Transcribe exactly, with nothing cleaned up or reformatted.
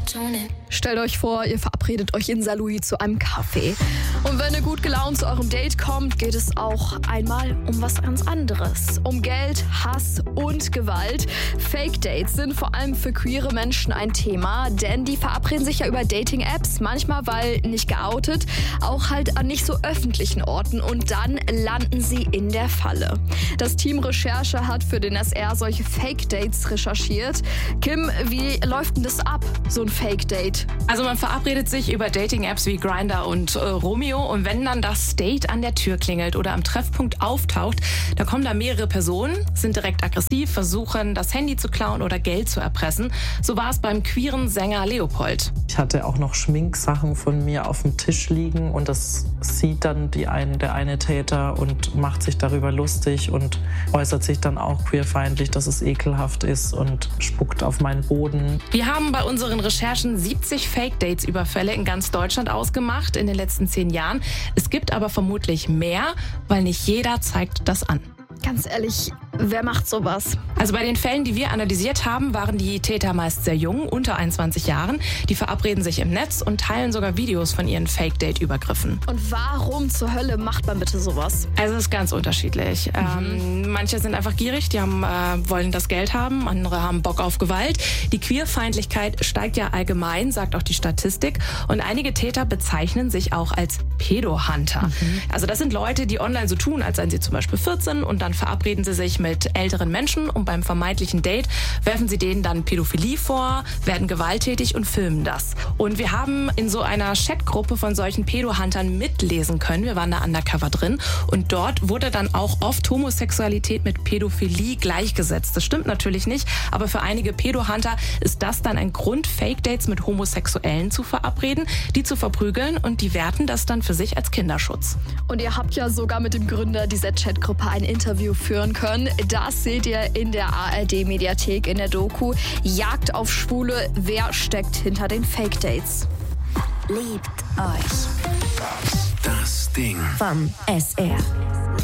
Stellt euch vor, ihr verabredet euch in Saarlouis zu einem Kaffee. Und wenn ihr gut gelaunt zu eurem Date kommt, geht es auch einmal um was ganz anderes. Um Geld, Hass und Gewalt. Fake-Dates sind vor allem für queere Menschen ein Thema, denn die verabreden sich ja über Dating-Apps, manchmal weil nicht geoutet, auch halt an nicht so öffentlichen Orten und dann landen sie in der Falle. Das Team Recherche hat für den S R solche Fake-Dates recherchiert. Kim, wie läuft denn das ab, so ein Fake-Date? Also man verabredet sich über Dating-Apps wie Grindr und äh, Romeo und wenn dann das Date an der Tür klingelt oder am Treffpunkt auftaucht, da kommen da mehrere Personen, sind direkt aggressiv, versuchen das Handy zu klauen oder Geld zu erpressen. So war es beim queeren Sänger Leopold. Ich hatte auch noch Schminksachen von mir auf dem Tisch liegen und das sieht dann die ein, der eine Täter und macht sich darüber lustig und äußert sich dann auch queerfeindlich, dass es ekelhaft ist und spuckt auf meinen Boden. Wir haben bei unseren Recherchen siebzig Fake-Dates-Überfälle in ganz Deutschland ausgemacht in den letzten zehn Jahren. Es gibt aber vermutlich mehr, weil nicht jeder zeigt das an. Ganz ehrlich, wer macht sowas? Also bei den Fällen, die wir analysiert haben, waren die Täter meist sehr jung, unter einundzwanzig Jahren. Die verabreden sich im Netz und teilen sogar Videos von ihren Fake-Date-Übergriffen. Und warum zur Hölle macht man bitte sowas? Also es ist ganz unterschiedlich. Mhm. Ähm, manche sind einfach gierig, die haben, äh, wollen das Geld haben, andere haben Bock auf Gewalt. Die Queerfeindlichkeit steigt ja allgemein, sagt auch die Statistik. Und einige Täter bezeichnen sich auch als Pedo-Hunter. Mhm. Also das sind Leute, die online so tun, als seien sie zum Beispiel vierzehn und dann verabreden sie sich mit älteren Menschen und beim vermeintlichen Date werfen sie denen dann Pädophilie vor, werden gewalttätig und filmen das. Und wir haben in so einer Chatgruppe von solchen Pedo-Huntern mitlesen können. Wir waren da undercover drin und dort wurde dann auch oft Homosexualität mit Pädophilie gleichgesetzt. Das stimmt natürlich nicht, aber für einige Pedo-Hunter ist das dann ein Grund, Fake-Dates mit Homosexuellen zu verabreden, die zu verprügeln und die werten das dann für sich als Kinderschutz. Und ihr habt ja sogar mit dem Gründer dieser Chatgruppe ein Interview führen können. Das seht ihr in der A R D-Mediathek in der Doku Jagd auf Schwule. Wer steckt hinter den Fake-Dates? Liebt euch. Das Ding Vom S R.